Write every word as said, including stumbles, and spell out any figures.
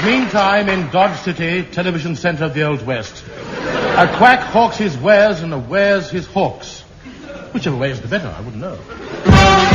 Meantime, in Dodge City, television centre of the Old West, a quack hawks his wares and a wares his hawks. Whichever way is the better, I wouldn't know.